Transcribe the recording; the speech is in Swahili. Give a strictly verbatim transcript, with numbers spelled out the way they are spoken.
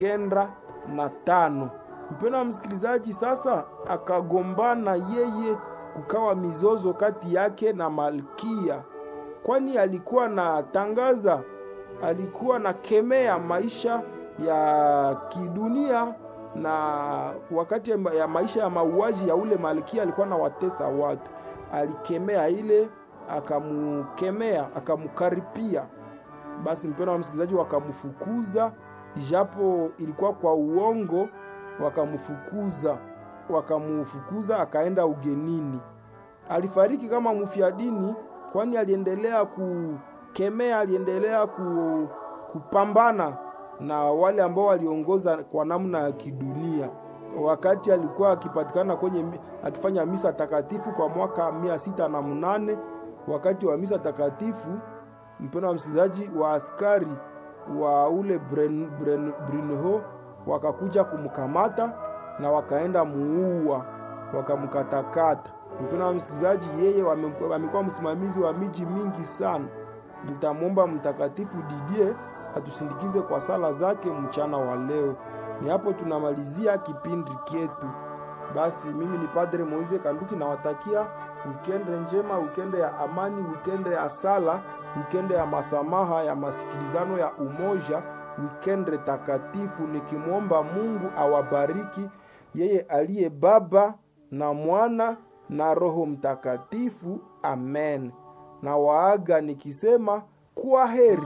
kenda na tano. Mpendwa wa msikilizaji, sasa akagombana yeye, kukawa mizozo kati yake na malkia, kwani alikuwa na tangaza, alikuwa na kemea maisha ya kidunia, na wakati ya maisha ya mauaji ya ule malkia alikuwa na watesa watu, alikemea ile, akamukemea, akamukaripia. Basi mpendwa wa msikilizaji, wakamfukuza, ijapo ilikuwa kwa uongo, wakamfukuza wakamufukuza akaenda ugenini. Alifariki kama mfiadini, kwani aliendelea kukemea, aliendelea ku, kupambana na wale ambao waliongoza kwa namna ya kidunia. Wakati alikuwa akipatikana kwenye akifanya misa takatifu kwa mwaka mia sita na munane, wakati wa misa takatifu, mpendwa wa msikilizaji, wa askari wa ule Bren, Bren, Brunho wakakuja kumkamata na wakaenda muua, wakamkatakata. Mpendwa wa msikilizaji, yeye amekuwa msimamizi wa miji mingi sana. Nitamwomba Mtakatifu Didier atusindikize kwa sala zake mchana wa leo. Ni hapo tunamalizia kipindi kietu. Basi mimi ni Padre Moise Kanduki, nawatakia wikende njema, wikende ya amani, wikende ya sala, wikende ya masamaha, ya masikilizano, ya umoja, wikende takatifu, nikimwomba Mungu awabariki, yeye aliye Baba na Mwana na Roho Mtakatifu. Amen. Na waaga nikisema kwa heri.